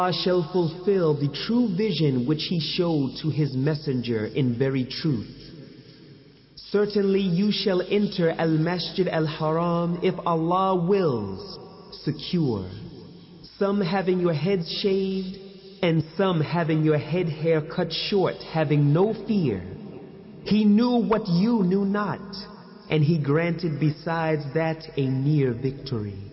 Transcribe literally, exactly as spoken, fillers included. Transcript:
Allah shall fulfill the true vision which He showed to His messenger in very truth. Certainly you shall enter Al-Masjid Al-Haram if Allah wills, secure, some having your heads shaved, and some having your head hair cut short, having no fear. He knew what you knew not, and He granted besides that a near victory.